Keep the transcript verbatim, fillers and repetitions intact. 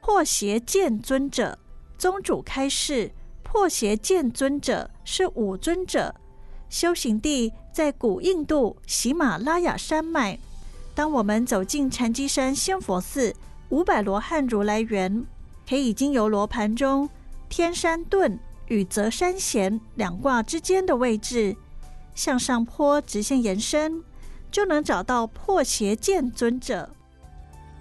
破邪见尊者。宗主开示，破邪见尊者是五尊者，修行地在古印度喜马拉雅山脉。当我们走进禅机山仙佛寺五百罗汉如来园，可以经由罗盘中天山遁与泽山咸两卦之间的位置，向上坡直线延伸，就能找到破邪见尊者。